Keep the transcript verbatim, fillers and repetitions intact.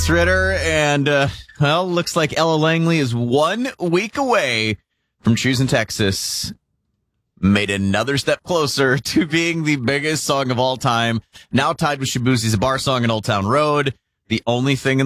Ritter, and, uh, well, looks like Ella Langley is one week away from choosing Texas. Made another step closer to being the biggest song of all time. Now tied with Shaboozie's A Bar Song and Old Town Road. The only thing in